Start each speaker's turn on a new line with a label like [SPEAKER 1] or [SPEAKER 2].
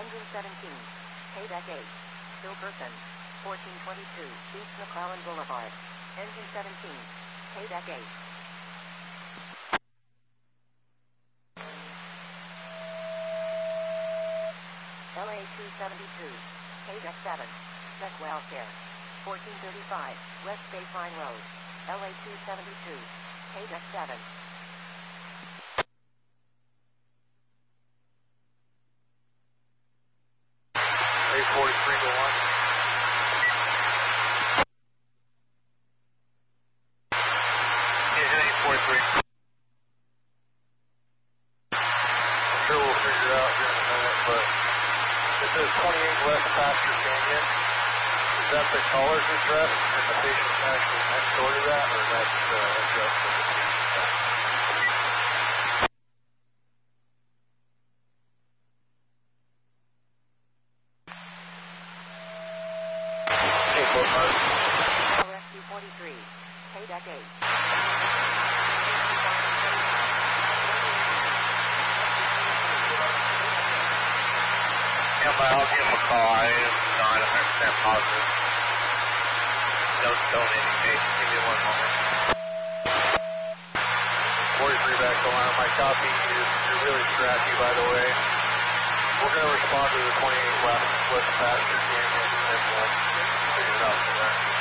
[SPEAKER 1] Engine 17. Payback 8. Silverton. 1422 East McClellan Boulevard. Engine 17. Payback 8. LA 272. Payback 7. Beckwell Care. 1435 West Baseline Road. LA 272. Payback 7.
[SPEAKER 2] Sure, we'll figure it out here in a minute, but this is 28 West Pasture Canyon. Is that the caller's address and the patient's actually next door to that, or that's the address of the patient? Okay, both cars.
[SPEAKER 1] Rescue 43. Payback 8.
[SPEAKER 2] Yeah, but I'll give him a call. I am not 100% positive. Don't indicate. Give me one moment. 43 back to line. My copy is you're really scratchy, by the way. We're going to respond to the 28 West Pasture Canyon, and we'll figure it out from there.